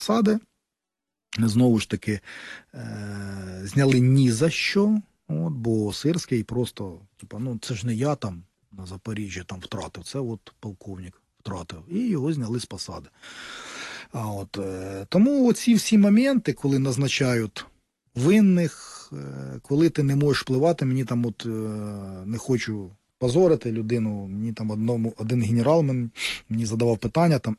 посади. Знову ж таки, зняли ні за що, бо Сирський просто, це ж не я там на Запоріжжі там втратив, це полковник втратив. І його зняли з посади. Тому оці всі моменти, коли назначають винних, коли ти не можеш впливати, мені там не хочу позорити людину, мені там один генерал мені задавав питання там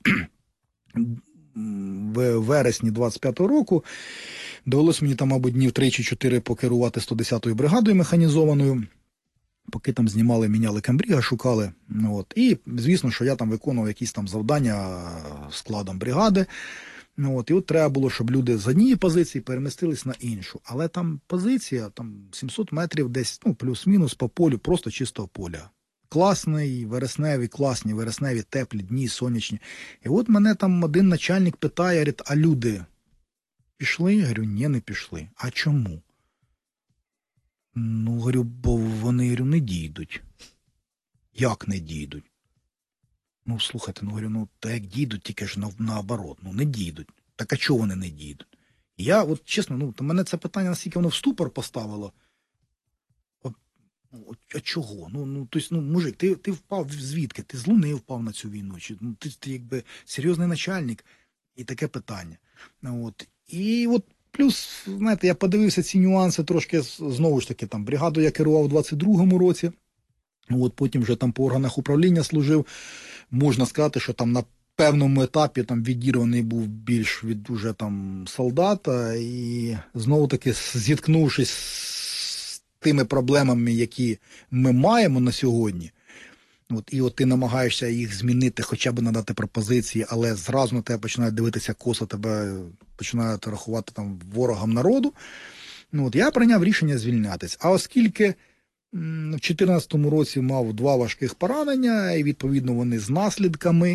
в вересні 25-го року, довелося мені там, мабуть, днів 3 чи 4 покерувати 110-ю бригадою механізованою, поки там знімали, міняли камбріга, шукали. І, звісно, що я там виконував якісь там завдання складом бригади. І треба було, щоб люди з однієї позиції перемістились на іншу. Але там позиція, там 700 метрів десь, плюс-мінус по полю, просто чистого поля. Класний, класні вересневі, теплі дні, сонячні. І мене там один начальник питає, говорить, а люди пішли? Я говорю, ні, не пішли. А чому? Говорю, бо вони, не дійдуть. Як не дійдуть? Слухайте, говорю, так як дійдуть, тільки ж наоборот, не дійдуть. Так а чого вони не дійдуть? І я, чесно, мене це питання, наскільки воно в ступор поставило. А чого? Мужик, ти впав звідки? Ти з Луни впав на цю війну? Чи, ти якби серйозний начальник? І таке питання. І плюс, знаєте, я подивився ці нюанси трошки, знову ж таки, там, бригаду я керував у 22-му році, потім вже там по органах управління служив. Можна сказати, що там на певному етапі там відірваний був більш від уже там солдата, і знову таки зіткнувшись з тими проблемами, які ми маємо на сьогодні, і ти намагаєшся їх змінити, хоча б надати пропозиції, але зразу на тебе починають дивитися косо, тебе починають рахувати там ворогом народу. Я прийняв рішення звільнятись. А оскільки в 2014 році мав 2 важких поранення, і відповідно вони з наслідками,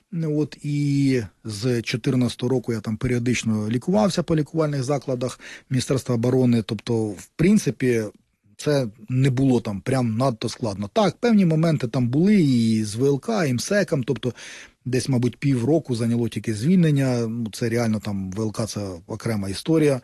і з 2014 року я там періодично лікувався по лікувальних закладах Міністерства оборони, тобто, в принципі, це не було там прям надто складно. Так, певні моменти там були і з ВЛК, і МСЕКом, тобто десь, мабуть, півроку зайняло тільки звільнення, це реально там ВЛК – це окрема історія.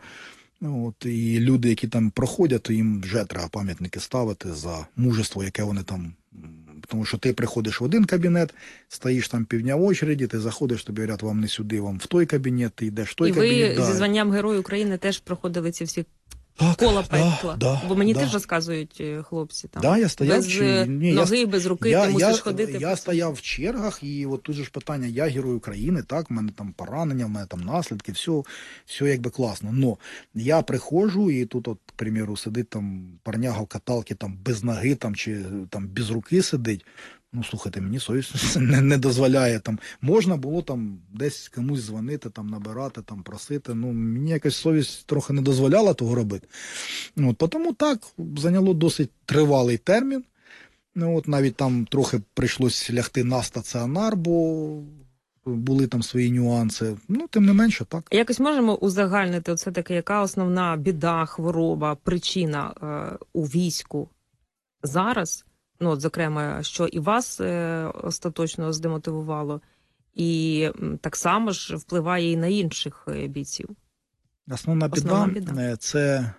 І люди, які там проходять, то їм вже треба пам'ятники ставити за мужество, яке вони там. Тому що ти приходиш в один кабінет, стоїш там півдня в очереді, ти заходиш, тобі говорять, вам не сюди, вам в той кабінет, ти йдеш в той кабінет. І ви зі званням Герой України теж проходили ці всі кола пекла. Бо мені теж розказують хлопці там. Я стояв без ноги, без руки, ти мусиш ходити. Я стояв в чергах, і тут же ж питання, я Герой України, так, в мене там поранення, в мене там наслідки, все якби класно. Но я приходжу, і тут, к примеру, сидить там парняга в каталці там без ноги там, чи там без руки сидить. Слухайте, мені совість не дозволяє. Там можна було там десь комусь дзвонити, там набирати, там просити. Мені якась совість трохи не дозволяла того робити. Тому так, зайняло досить тривалий термін. Навіть там трохи прийшлось лягти на стаціонар, бо були там свої нюанси. Тим не менше, так. Якось можемо узагальнити, все-таки, яка основна біда, хвороба, причина у війську зараз? Зокрема, що і вас остаточно здемотивувало, і так само ж впливає і на інших бійців. Основна біда – це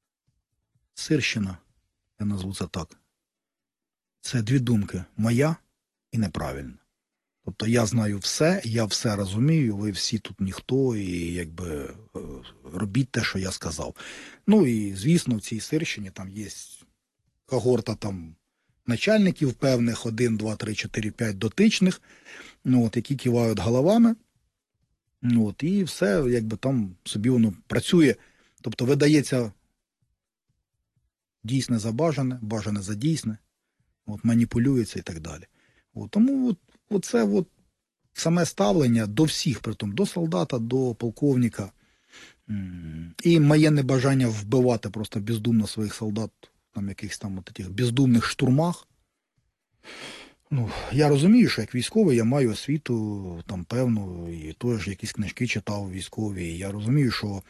сирщина, я назву це так. Це 2 думки – моя і неправильна. Тобто я знаю все, я все розумію, ви всі тут ніхто, і якби робіть те, що я сказав. І, звісно, в цій сирщині там є когорта там начальників певних, 1, 2, 3, 4, 5 дотичних, які кивають головами, і все, якби там собі воно працює. Тобто видається дійсне за бажане, бажане за дійсне, маніпулюється і так далі. Тому оце саме ставлення до всіх, притом до солдата, до полковника, і моє небажання вбивати просто бездумно своїх солдат, там якихось там таких бездумних штурмах. Я розумію, що як військовий я маю освіту там певну, і теж якісь книжки читав військові. І я розумію, що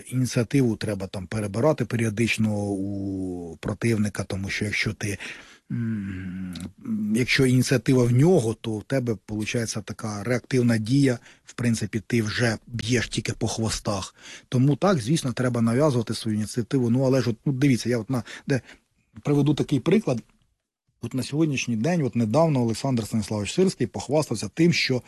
ініціативу треба там перебирати періодично у противника, тому що якщо ти якщо ініціатива в нього, то в тебе виходить така реактивна дія. В принципі, ти вже б'єш тільки по хвостах. Тому так, звісно, треба нав'язувати свою ініціативу. Ну, але ж от, ну, дивіться, я приведу такий приклад. От на сьогоднішній день, от недавно Олександр Станіславович Сирський похвастався тим, що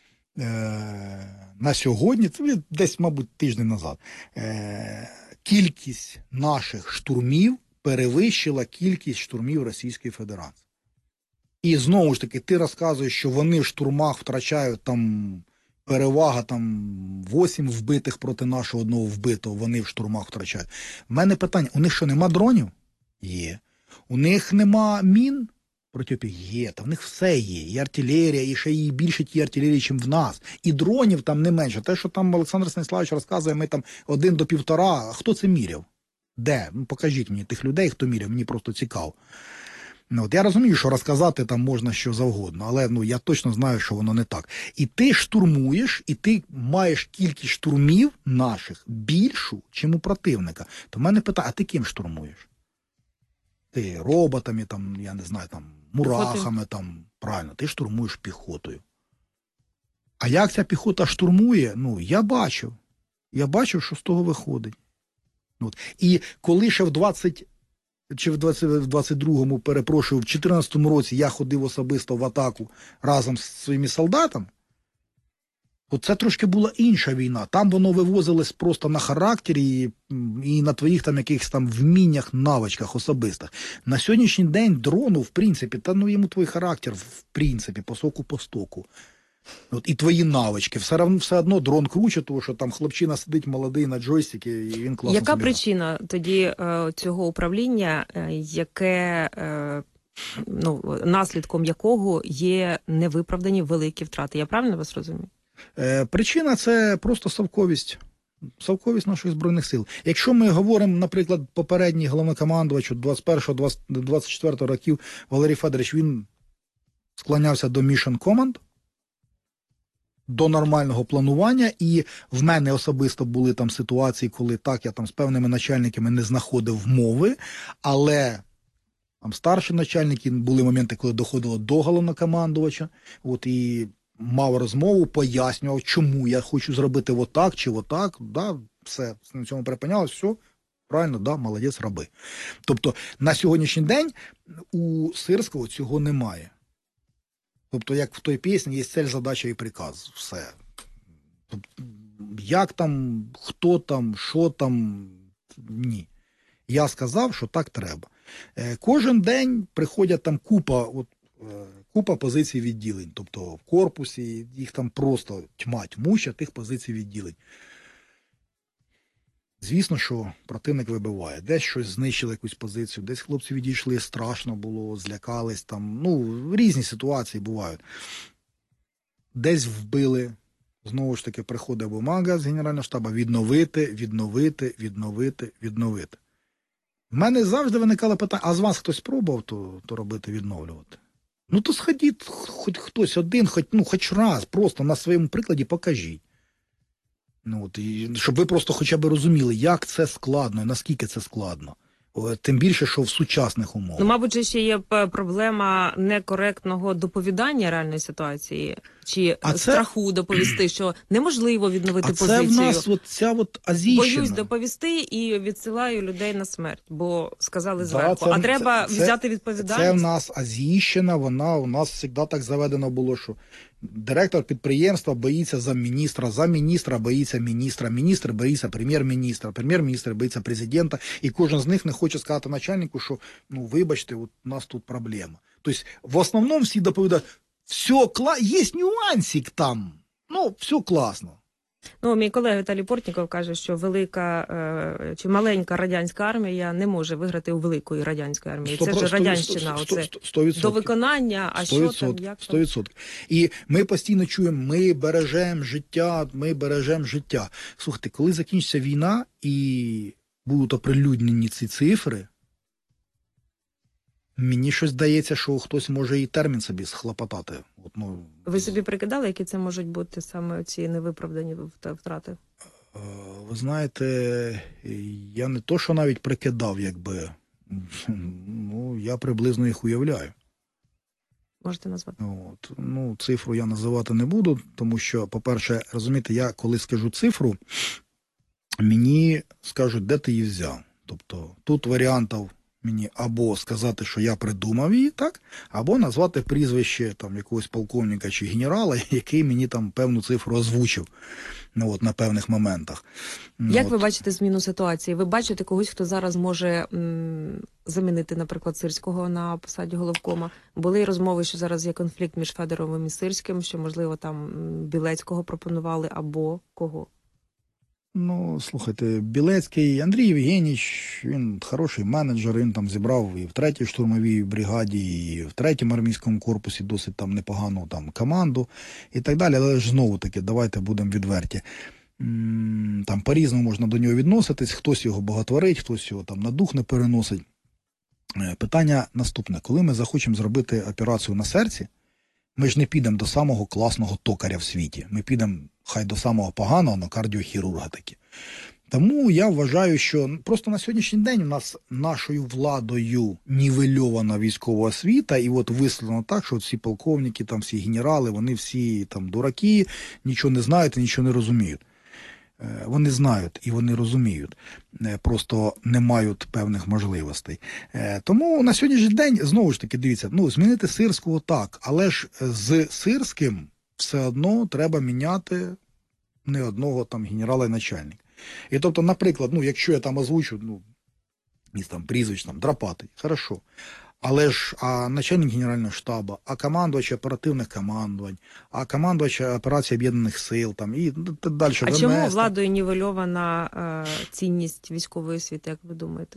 на сьогодні, це десь, мабуть, тиждень назад, кількість наших штурмів перевищила кількість штурмів Російської Федерації. І знову ж таки, ти розказуєш, що вони в штурмах втрачають там перевага там 8 вбитих проти нашого одного вбитого, вони в штурмах втрачають. У мене питання, у них що, нема дронів? Є. У них нема мін? Є, та в них все є. І артилерія, і ще і більше ті артилерії, ніж в нас. І дронів там не менше. Те, що там Олександр Станіславович розказує, ми там 1 до 1,5. А хто це міряв? Де? Ну, покажіть мені тих людей, хто міряв, мені просто цікаво. Ну, от я розумію, що розказати там можна що завгодно, але ну, я точно знаю, що воно не так. І ти штурмуєш, і ти маєш кількість штурмів наших більшу, чим у противника. То в мене питає, а ти ким штурмуєш? Ти роботами, там, я не знаю, там, мурахами, там, правильно, ти штурмуєш піхотою. А як ця піхота штурмує, ну, я бачив. Я бачив, що з того виходить. От. І коли ще в 22-му, перепрошую, в 14-му році я ходив особисто в атаку разом з своїми солдатами, от це трошки була інша війна. Там воно вивозилось просто на характері і на твоїх там якихось там вміннях, навичках особистих. На сьогоднішній день дрону, в принципі, та ну йому твій характер, в принципі, по соку по стоку. От, і твої навички. Все одно дрон круче, тому що там хлопчина сидить молодий на джойстикі, і він класно. Яка причина тоді цього управління, яке, ну, наслідком якого є невиправдані великі втрати? Я правильно вас розумію? Причина – це просто совковість. Совковість наших Збройних сил. Якщо ми говоримо, наприклад, попередній головнокомандувач 21-24 років Валерій Федорович, він склонявся до Mission Command, до нормального планування, і в мене особисто були там ситуації, коли так, я там з певними начальниками не знаходив мови, але там старші начальники, були моменти, коли доходило до головнокомандувача, от і мав розмову, пояснював, чому я хочу зробити отак чи отак, да, все, на цьому припинялось, все, правильно, да, молодець, роби. Тобто на сьогоднішній день у Сирського цього немає. Тобто, як в той пісні, є цель, задача і приказ. Все. Тобто, як там, хто там, що там, ні. Я сказав, що так треба. Кожен день приходять там купа позицій відділень. Тобто в корпусі їх там просто тьмуща тих позицій відділень. Звісно, що противник вибиває. Десь щось знищили, якусь позицію, десь хлопці відійшли, страшно було, злякались там. Ну, різні ситуації бувають. Десь вбили. Знову ж таки, приходить бумага з Генерального штабу відновити. В мене завжди виникало питання, а з вас хтось пробував то робити, відновлювати? Ну, то сходіть, хоч хтось один, хоч раз, просто на своєму прикладі покажіть. Ну, от, і щоб ви просто хоча б розуміли, як це складно і наскільки це складно. Тим більше, що в сучасних умовах. Ну, мабуть, ще є проблема некоректного доповідання реальної ситуації, чи страху доповісти, що неможливо відновити позицію. А це в нас ця азійщина. Боюсь доповісти і відсилаю людей на смерть, бо сказали зверху. А треба взяти відповідальність. Це в нас азійщина, у нас завжди так заведено було, що директор підприємства боїться замміністра боїться міністра, міністр боїться прем'єр-міністра, прем'єр-міністр боїться президента, і кожен з них не хоче сказати начальнику, що, ну, вибачте, от у нас тут проблема. Тобто, в основному всі доповідають, все, є нюансик там, ну, все класно. Ну, мій колега Віталій Портніков каже, що велика чи маленька радянська армія не може виграти у великої радянської армії. Це ж радянщина, оце 100%. До виконання, а 100%, що там, як там? 100%. І ми постійно чуємо, ми бережемо життя. Слухайте, коли закінчиться війна і будуть оприлюднені ці цифри, мені щось здається, що хтось може і термін собі схлопотати. Ви собі прикидали, які це можуть бути саме ці невиправдані втрати? Ви знаєте, я не то, що навіть прикидав, якби. Ну, я приблизно їх уявляю. Можете назвати? Цифру я називати не буду, тому що, по-перше, розумієте, я коли скажу цифру, мені скажуть, де ти її взяв. Тобто тут варіантів мені або сказати, що я придумав її, так, або назвати прізвище там якогось полковника чи генерала, який мені там певну цифру озвучив на певних моментах. Як ви бачите зміну ситуації? Ви бачите когось, хто зараз може замінити, наприклад, Сирського на посаді головкома? Були розмови, що зараз є конфлікт між Федоровим і Сирським, що, можливо, там Білецького пропонували або кого? Слухайте, Білецький, Андрій Євгенійович, він хороший менеджер, він там зібрав і в 3-й штурмовій бригаді, і в 3-му армійському корпусі досить там непогану там команду і так далі, але ж знову-таки, давайте будемо відверті. Там по-різному можна до нього відноситись, хтось його боготворить, хтось його там на дух не переносить. Питання наступне. Коли ми захочемо зробити операцію на серці, ми ж не підемо до самого класного токаря в світі. Ми підемо хай до самого поганого, на кардіохірурга таки. Тому я вважаю, що просто на сьогоднішній день у нас нашою владою нівельована військова освіта, і от висловлено так, що всі полковники, там всі генерали, вони всі там дураки, нічого не знають і нічого не розуміють. Вони знають і вони розуміють, просто не мають певних можливостей. Тому на сьогоднішній день, знову ж таки, дивіться, змінити Сирського так, але ж з Сирським все одно треба міняти не одного там генерала і начальника. І тобто, наприклад, якщо я там озвучу, там прізвищ, там, Драпатий, хорошо. Але ж начальник Генерального штабу, командувач оперативних командувань, командувач операцій Об'єднаних сил, там, і далі. А чому владою нівельована цінність військової освіти, як ви думаєте?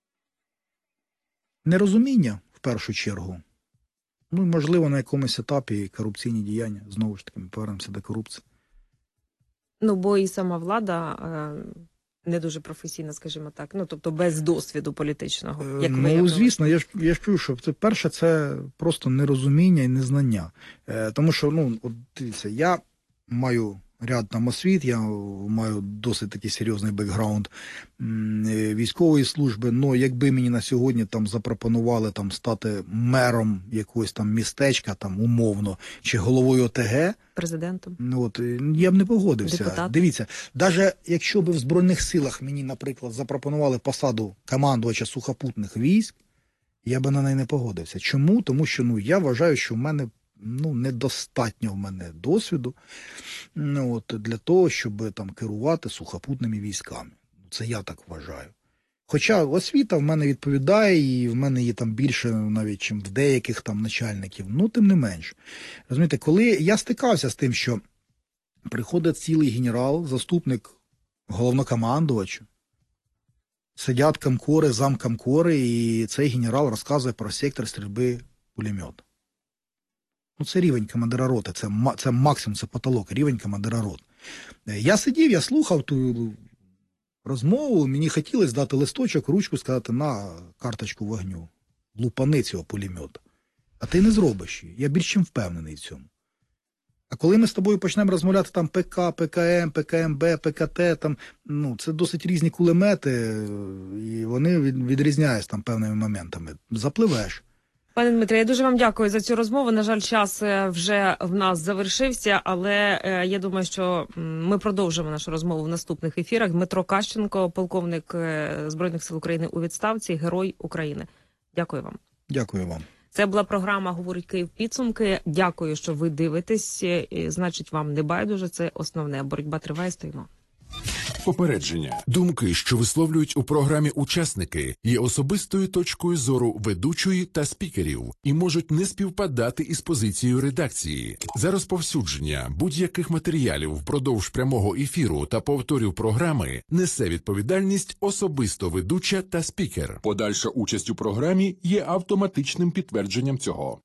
Нерозуміння, в першу чергу. Можливо, на якомусь етапі корупційні діяння. Знову ж таки, ми повернемося до корупції. Бо і сама влада не дуже професійна, скажімо так. Тобто без досвіду політичного. Як звісно, я ж кажу, що перше, це просто нерозуміння і незнання. Тому що, дивіться, я маю ряд там освіт, я маю досить такий серйозний бекграунд військової служби, якби мені на сьогодні там запропонували там стати мером якогось там містечка, там умовно, чи головою ОТГ, президентом, я б не погодився. Депутат. Дивіться, навіть якщо б в Збройних силах мені, наприклад, запропонували посаду командувача сухопутних військ, я б на неї не погодився. Чому? Тому що, я вважаю, що в мене недостатньо в мене досвіду для того, щоб там керувати сухопутними військами. Це я так вважаю. Хоча освіта в мене відповідає, і в мене є там більше навіть, чим в деяких там начальників, тим не менш. Розумієте, коли я стикався з тим, що приходить цілий генерал, заступник головнокомандувача, сидять комкори, замкомкори, і цей генерал розказує про сектор стрільби пулемета. Це рівень командира роти, це максимум, це потолок, рівень командира роти. Я сидів, я слухав ту розмову, мені хотілося дати листочок, ручку, сказати, на карточку вогню, лупани цього пулемета. А ти не зробиш її, я більш чим впевнений в цьому. А коли ми з тобою почнемо розмовляти там ПК, ПКМ, ПКМБ, ПКТ, там, це досить різні кулемети, і вони відрізняються там певними моментами. Запливеш. Пане Дмитре, я дуже вам дякую за цю розмову. На жаль, час вже в нас завершився, але я думаю, що ми продовжимо нашу розмову в наступних ефірах. Дмитро Кащенко, полковник Збройних сил України у відставці, Герой України. Дякую вам. Дякую вам. Це була програма «Говорить Київ. Підсумки». Дякую, що ви дивитесь. Значить, вам не байдуже. Це основне. Боротьба триває, стоїмо. Попередження. Думки, що висловлюють у програмі учасники, є особистою точкою зору ведучої та спікерів і можуть не співпадати із позицією редакції. За розповсюдження будь-яких матеріалів впродовж прямого ефіру та повторів програми несе відповідальність особисто ведуча та спікер. Подальша участь у програмі є автоматичним підтвердженням цього.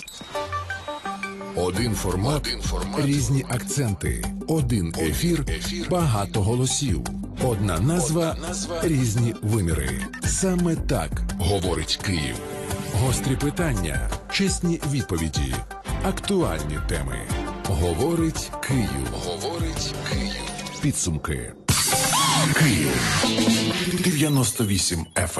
Один формат, різні акценти. Один ефір, багато голосів. Одна назва, різні виміри. Саме так говорить Київ. Гострі питання, чесні відповіді, актуальні теми. Говорить Київ. Говорить Київ. Підсумки. Київ. 98 FM.